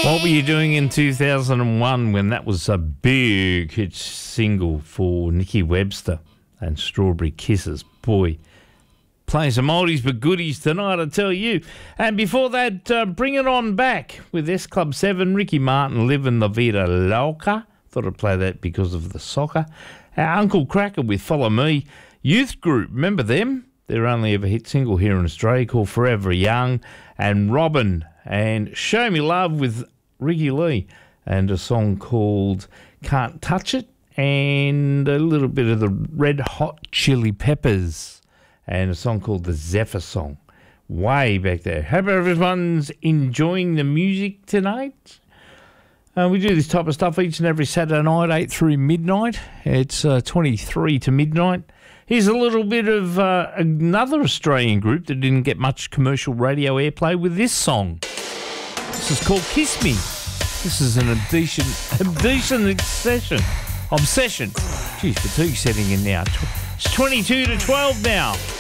What were you doing in 2001 when that was a big hit single for Nikki Webster and Strawberry Kisses? Boy, playing some oldies but goodies tonight, I tell you. And before that, Bring It On Back with S Club 7, Ricky Martin, Livin' La Vida Loca. Thought I'd play that because of the soccer. Our Uncle Cracker with Follow Me. Youth Group, remember them? Their only ever hit single here in Australia called Forever Young. And Robin and Show Me Love with Ricky Lee. And a song called Can't Touch It. And a little bit of the Red Hot Chili Peppers. And a song called the Zephyr Song. Way back there. Hope everyone's enjoying the music tonight. We do this type of stuff each and every Saturday night, 8 through midnight. It's 23 to midnight. Here's a little bit of another Australian group that didn't get much commercial radio airplay with this song. This is called Kiss Me. This is an obsession. Jeez, fatigue setting in now. It's 22 to 12 now.